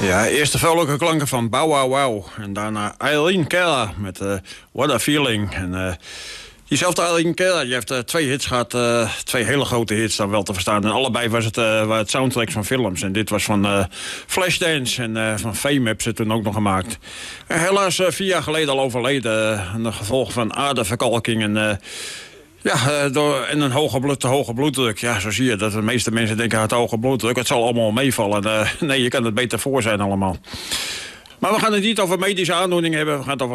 Ja, eerst de vrolijke klanken van Bow Wow Wow. En daarna Eileen Keller met What a Feeling. En diezelfde Eileen Keller, die heeft 2 hits gehad. 2 hele grote hits dan wel te verstaan. En allebei was het soundtracks van films. En dit was van Flashdance en van Fame hebben ze toen ook nog gemaakt. En helaas 4 jaar geleden al overleden. Een gevolg van aderverkalking en... en een te hoge bloeddruk. Ja, zo zie je dat de meeste mensen denken aan het hoge bloeddruk. Het zal allemaal meevallen. Nee, je kan het beter voor zijn allemaal. Maar we gaan het niet over medische aandoeningen hebben. We gaan het over